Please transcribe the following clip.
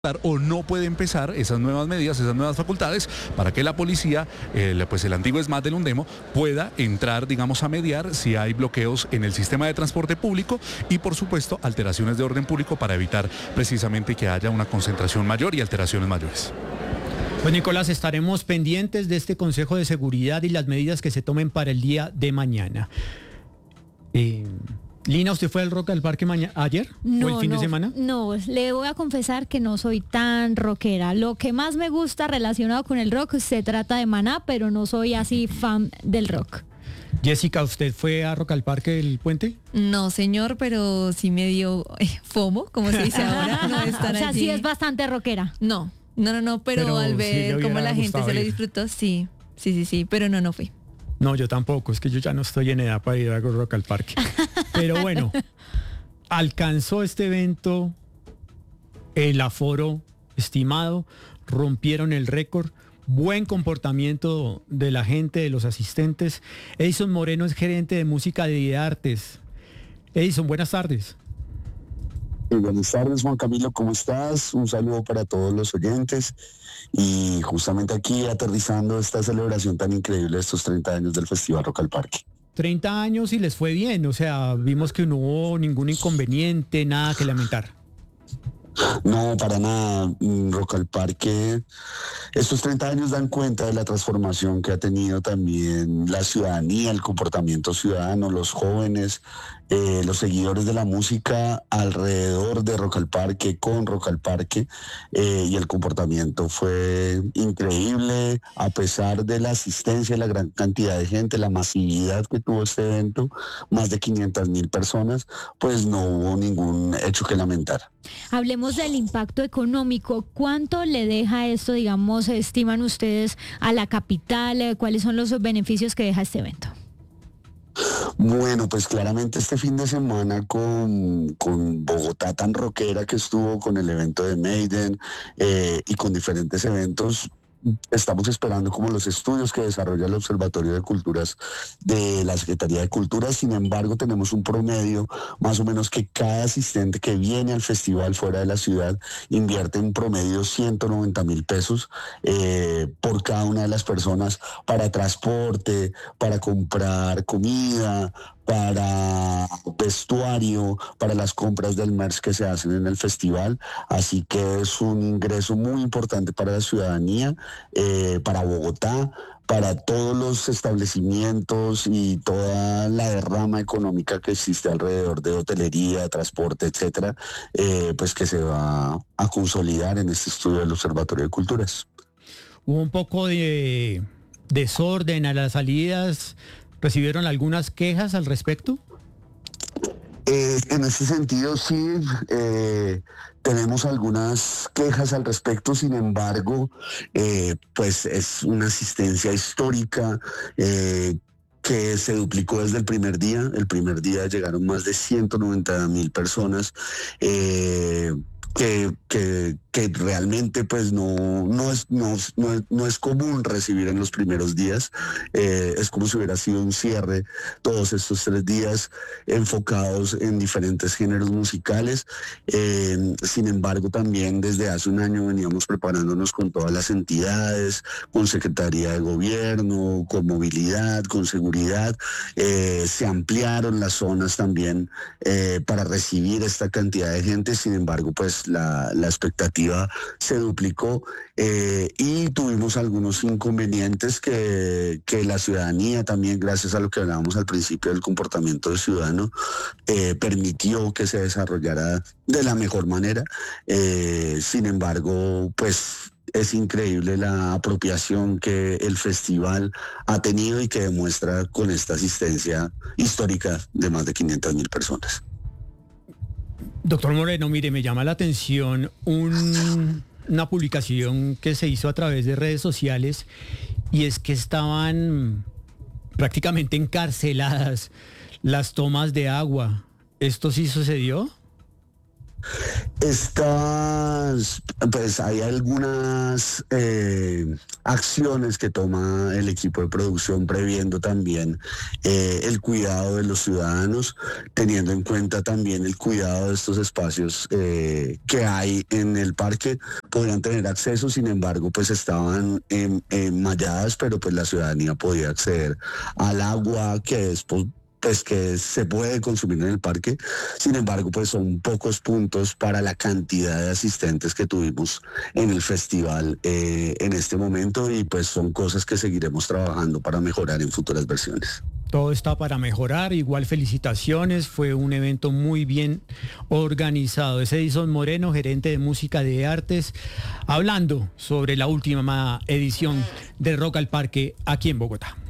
o no puede empezar esas nuevas medidas, esas nuevas facultades para que la policía, pues el antiguo ESMAD del Undemo, pueda entrar, digamos, a mediar si hay bloqueos en el sistema de transporte público y, por supuesto, alteraciones de orden público para evitar precisamente que haya una concentración mayor y alteraciones mayores. Pues Nicolás, estaremos pendientes de este Consejo de Seguridad y las medidas que se tomen para el día de mañana. Lina, ¿usted fue al Rock al Parque ayer o el fin de semana? No, le voy a confesar que no soy tan rockera. Lo que más me gusta relacionado con el rock se trata de Maná, pero no soy así fan del rock. Jessica, ¿usted fue a Rock al Parque del Puente? No, señor, pero sí me dio FOMO, como se dice ahora, no estar O sea, allí. sí es bastante rockera. No, pero al ver sí cómo la gente se lo ir. disfrutó, sí, pero no fui. No, yo tampoco, es que yo ya no estoy en edad para ir a Rock al Parque. Pero bueno, alcanzó este evento el aforo estimado, rompieron el récord, buen comportamiento de la gente, de los asistentes. Edison Moreno es gerente de música de artes. Edison, buenas tardes. Buenas tardes, Juan Camilo, ¿cómo estás? Un saludo para todos los oyentes y justamente aquí aterrizando esta celebración tan increíble de estos 30 años del Festival Rock al Parque. 30 años y les fue bien, o sea, vimos que no hubo ningún inconveniente, nada que lamentar. No, para nada. Rock al Parque, estos 30 años dan cuenta de la transformación que ha tenido también la ciudadanía, el comportamiento ciudadano, los jóvenes, los seguidores de la música alrededor de Rock al Parque, con Rock al Parque, y el comportamiento fue increíble, a pesar de la asistencia, la gran cantidad de gente, la masividad que tuvo este evento, más de 500,000 personas, pues no hubo ningún hecho que lamentar. Hablemos del impacto económico. ¿Cuánto le deja esto, digamos, estiman ustedes a la capital? ¿Cuáles son los beneficios que deja este evento? Bueno, pues claramente este fin de semana con Bogotá tan rockera que estuvo con el evento de Maiden y con diferentes eventos, estamos esperando como los estudios que desarrolla el Observatorio de Culturas de la Secretaría de Cultura. Sin embargo, tenemos un promedio más o menos que cada asistente que viene al festival fuera de la ciudad invierte en promedio 190,000 pesos por cada una de las personas para transporte, para comprar comida, para vestuario, para las compras del merch que se hacen en el festival. Así que es un ingreso muy importante para la ciudadanía, para Bogotá, para todos los establecimientos y toda la derrama económica que existe alrededor de hotelería, transporte, etcétera, pues que se va a consolidar en este estudio del Observatorio de Culturas. Hubo un poco de desorden a las salidas. ¿Recibieron algunas quejas al respecto? En ese sentido, sí, tenemos algunas quejas al respecto. Sin embargo, pues es una asistencia histórica que se duplicó desde el primer día. El primer día llegaron más de 190,000 personas. Que realmente pues no es común recibir en los primeros días. Es como si hubiera sido un cierre todos estos 3 días enfocados en diferentes géneros musicales. Sin embargo, también desde hace un año veníamos preparándonos con todas las entidades, con Secretaría de Gobierno, con movilidad, con seguridad. Se ampliaron las zonas también para recibir esta cantidad de gente. Sin embargo, pues la expectativa se duplicó y tuvimos algunos inconvenientes que la ciudadanía también, gracias a lo que hablábamos al principio del comportamiento del ciudadano, permitió que se desarrollara de la mejor manera. Sin embargo, pues es increíble la apropiación que el festival ha tenido y que demuestra con esta asistencia histórica de más de 500,000 personas. Doctor Moreno, mire, me llama la atención una publicación que se hizo a través de redes sociales y es que estaban prácticamente encarceladas las tomas de agua. ¿Esto sí sucedió? Pues hay algunas acciones que toma el equipo de producción previendo también el cuidado de los ciudadanos, teniendo en cuenta también el cuidado de estos espacios que hay en el parque. Podrían tener acceso, sin embargo, pues estaban malladas, pero pues la ciudadanía podía acceder al agua que es pues que se puede consumir en el parque. Sin embargo, pues son pocos puntos para la cantidad de asistentes que tuvimos en el festival en este momento, y pues son cosas que seguiremos trabajando para mejorar en futuras versiones. Todo está para mejorar, igual felicitaciones, fue un evento muy bien organizado. Es Edison Moreno, gerente de música de artes, hablando sobre la última edición de Rock al Parque aquí en Bogotá.